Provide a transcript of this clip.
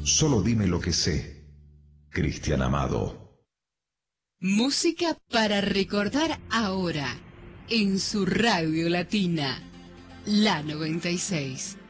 solo dime lo que sé. Cristian Amado. Música para recordar ahora, en su radio latina, la 96.